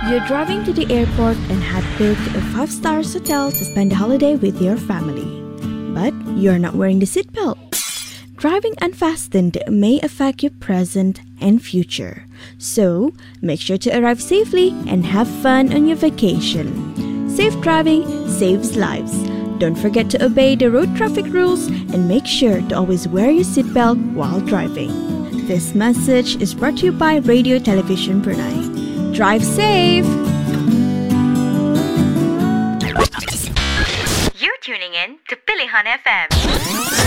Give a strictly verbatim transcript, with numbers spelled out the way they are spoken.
You're driving to the airport and had booked a five-star hotel to spend the holiday with your family. But you're not wearing the seatbelt. Driving unfastened may affect your present and future. So, make sure to arrive safely and have fun on your vacation. Safe driving saves lives. Don't forget to obey the road traffic rules and make sure to always wear your seatbelt while driving. This message is brought to you by Radio Television Brunei. Drive safe! You're tuning in to Pilihan F M.